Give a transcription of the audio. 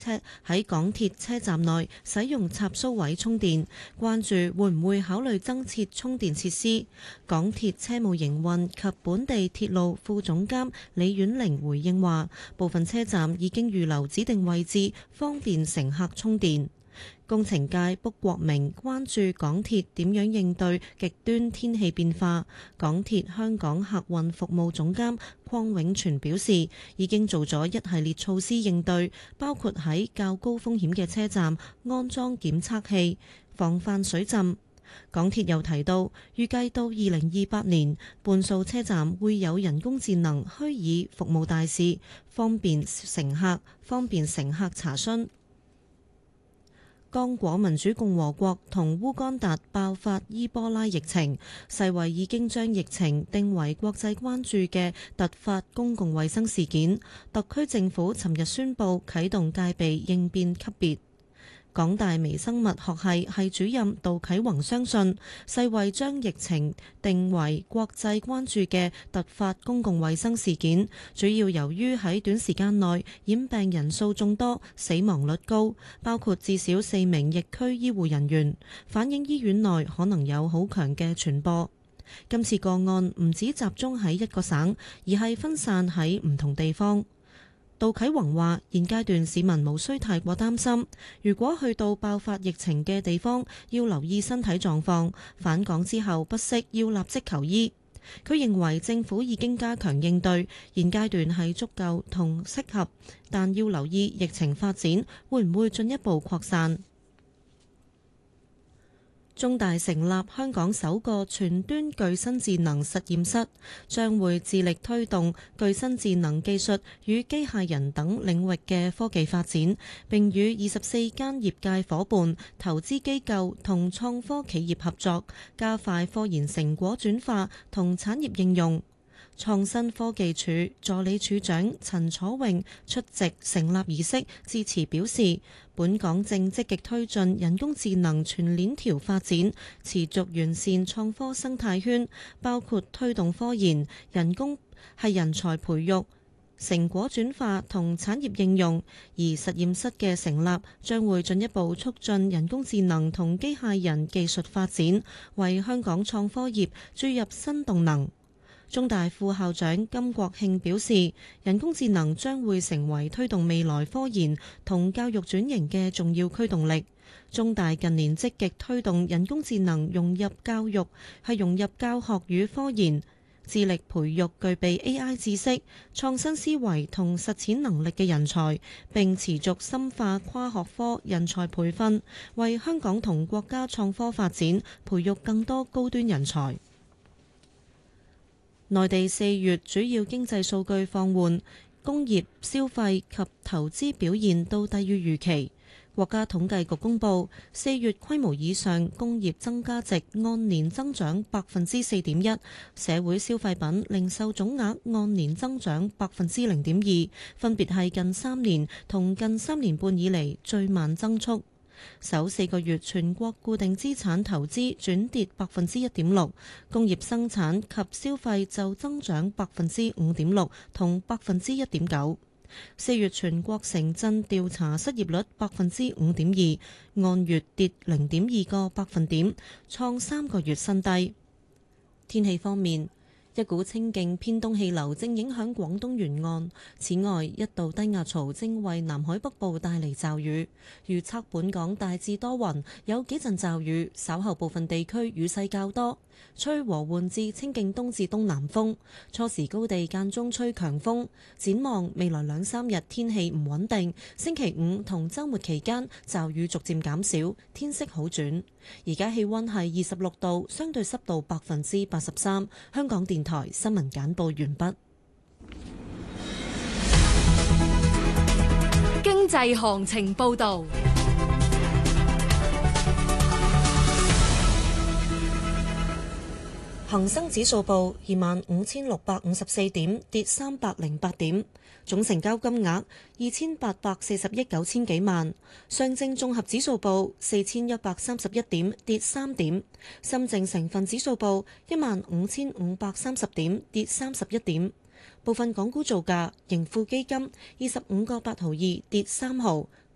喺港鐵車站內使用插蘇位充電，關注會唔會考慮增設充電設施。港鐵車務營運及本地鐵路副總監李婉玲回應話，部分車站已經預留指定位置，方便乘客充電。工程界卜國明關注港鐵點樣應對極端天氣變化。港鐵香港客運服務總監鄺永全表示，已經做咗一系列措施應對，包括喺較高風險嘅車站安裝檢測器，防範水浸。港鐵又提到，預計到2028年，半數車站會有人工智能虛擬服務大使，方便乘客查詢。剛果民主共和國同烏干達爆發伊波拉疫情，世衛已經將疫情定為國際關注嘅突發公共衛生事件。特區政府尋日宣布啟動戒備應變級別。港大微生物學系系主任杜啟宏相信，世衛將疫情定為國際關注嘅突發公共衛生事件，主要由於喺短時間內染病人數眾多，死亡率高，包括至少4名疫區醫護人員，反映醫院內可能有好強嘅傳播。今次個案唔止集中喺一個省，而係分散喺唔同地方。杜啟宏話：現階段市民無需太過擔心，如果去到爆發疫情嘅地方，要留意身體狀況，返港之後不適要立即求醫。佢認為政府已經加強應對，現階段係足夠同適合，但要留意疫情發展會唔會進一步擴散。中大成立香港首個全端具身智能實驗室，將會致力推動具身智能技術與機械人等領域嘅科技發展，並與24間業界夥伴、投資機構同創科企業合作，加快科研成果轉化同產業應用。創新科技署助理署長陳楚穎出席成立儀式致辭表示，本港正積極推進人工智能全鏈條發展，持續完善創科生態圈，包括推動科研、人才培育、成果轉化同產業應用。而實驗室嘅成立將會進一步促進人工智能同機械人技術發展，為香港創科業注入新動能。中大副校長金國慶表示，人工智能將會成為推動未來科研同教育轉型嘅重要驅動力。中大近年積極推動人工智能融入教育，融入教學與科研，致力培育具備 AI 知識、創新思維同實踐能力嘅人才，並持續深化跨學科人才培訓，為香港同國家創科發展培育更多高端人才。內地4月主要經濟數據放緩，工業、消費及投資表現都低於預期。國家統計局公佈，4月規模以上工業增加值按年增長4.1%，社會消費品零售總額按年增長0.2%，分別係近3年同近3年半以嚟最慢增速。首4個月全國固定資產投資轉跌1.6%，工業生產及消費就增長5.6%同1.9%。4月全國城鎮調查失業率5.2%，按月跌0.2個百分點，創3個月新低。天氣方面，一股清勁偏東氣流正影響廣東沿岸，此外一道低壓槽正為南海北部帶嚟驟雨。預測本港大致多雲，有幾陣驟雨，稍後部分地區雨勢較多，吹和緩至清勁東至東南風，初時高地間中吹強風。展望未來2-3日天氣唔穩定，星期5同週末期間驟雨逐漸減少，天色好轉。而家氣溫係26度，相對濕度83%。香港電台新聞簡報完畢。 經濟行情報道。 恒生指數報25,654點，跌308點，總成交金額2840億9千幾萬。上證綜合指數報4131點，跌3點。深證成分指數報15,530點，跌31點。部分港股造價，盈富基金25個8毫2跌3毫，